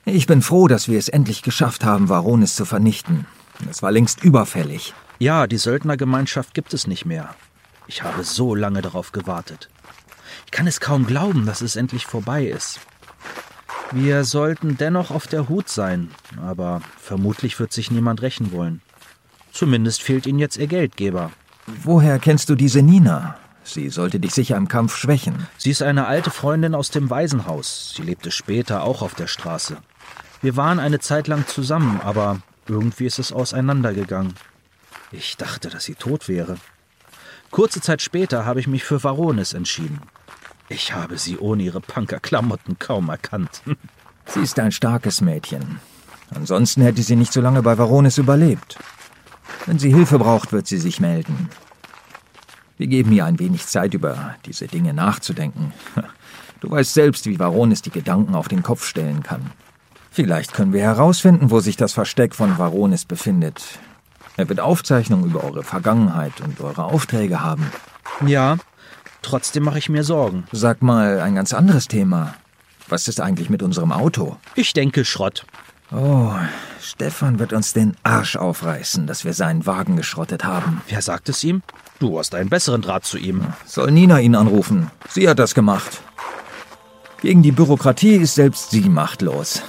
Ich bin froh, dass wir es endlich geschafft haben, Varonis zu vernichten. Es war längst überfällig. Ja, die Söldnergemeinschaft gibt es nicht mehr. Ich habe so lange darauf gewartet. Ich kann es kaum glauben, dass es endlich vorbei ist. Wir sollten dennoch auf der Hut sein, aber vermutlich wird sich niemand rächen wollen. Zumindest fehlt ihnen jetzt ihr Geldgeber. Woher kennst du diese Nina? Sie sollte dich sicher im Kampf schwächen. Sie ist eine alte Freundin aus dem Waisenhaus. Sie lebte später auch auf der Straße. Wir waren eine Zeit lang zusammen, aber irgendwie ist es auseinandergegangen. Ich dachte, dass sie tot wäre. Kurze Zeit später habe ich mich für Varonis entschieden. Ich habe sie ohne ihre Punkerklamotten kaum erkannt. Sie ist ein starkes Mädchen. Ansonsten hätte sie nicht so lange bei Varonis überlebt. Wenn sie Hilfe braucht, wird sie sich melden. Wir geben ihr ein wenig Zeit, über diese Dinge nachzudenken. Du weißt selbst, wie Varonis die Gedanken auf den Kopf stellen kann. Vielleicht können wir herausfinden, wo sich das Versteck von Varonis befindet. Er wird Aufzeichnungen über eure Vergangenheit und eure Aufträge haben. Ja, trotzdem mache ich mir Sorgen. Sag mal, ein ganz anderes Thema. Was ist eigentlich mit unserem Auto? Ich denke Schrott. Oh, Stefan wird uns den Arsch aufreißen, dass wir seinen Wagen geschrottet haben. Wer sagt es ihm? Du hast einen besseren Draht zu ihm. Soll Nina ihn anrufen? Sie hat das gemacht. Gegen die Bürokratie ist selbst sie machtlos.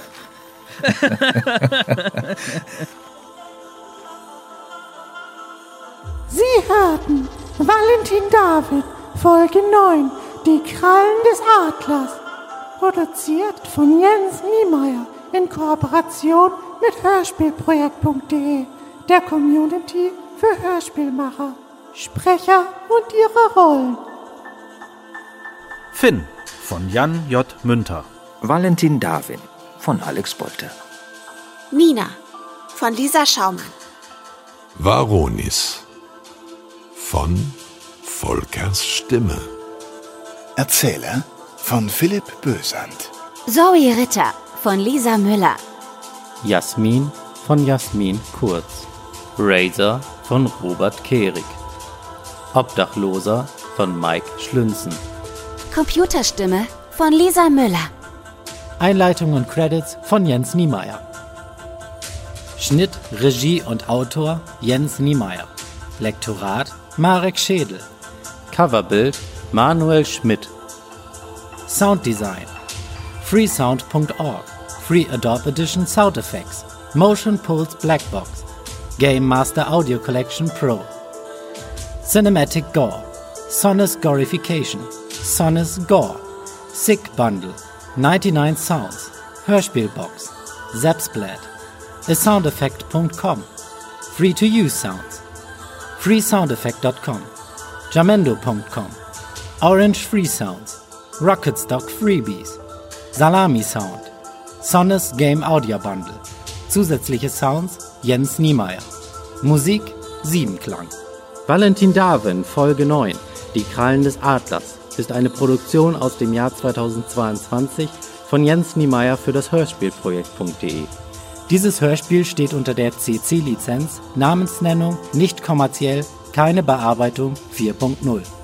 Sie hörten Valentin David, Folge 9, die Krallen des Adlers. Produziert von Jens Niemeyer in Kooperation mit Hörspielprojekt.de, der Community für Hörspielmacher. Sprecher und ihre Rollen: Finn von Jan J. Münter. Valentin David von Alex Bolte. Nina von Lisa Schaumann. Varonis von Volkers Stimme. Erzähler von Philipp Bösand. Zoe Ritter von Lisa Müller. Jasmin von Jasmin Kurz. Razor von Robert Kehrig. Obdachloser von Mike Schlünzen. Computerstimme von Lisa Müller. Einleitung und Credits von Jens Niemeyer. Schnitt, Regie und Autor Jens Niemeyer. Lektorat Marek Schädel. Coverbild Manuel Schmidt. Sounddesign freesound.org. Free Adobe Edition Sound Effects. Motion Pulse Blackbox. Game Master Audio Collection Pro. Cinematic Gore. Sonus Gorification. Sonus Gore. Sick Bundle. 99 Sounds. Hörspielbox. Zapsplat. asoundeffect.com. Free to use sounds. freesoundeffect.com. jamendo.com. Orange Free Sounds. Rocketstock Freebies. Salami Sound. Sonus Game Audio Bundle. Zusätzliche Sounds Jens Niemeyer. Musik Siebenklang. Valentin David, Folge 9, die Krallen des Adlers, ist eine Produktion aus dem Jahr 2022 von Jens Niemeyer für das Hörspielprojekt.de. Dieses Hörspiel steht unter der CC-Lizenz, Namensnennung, nicht kommerziell, keine Bearbeitung 4.0.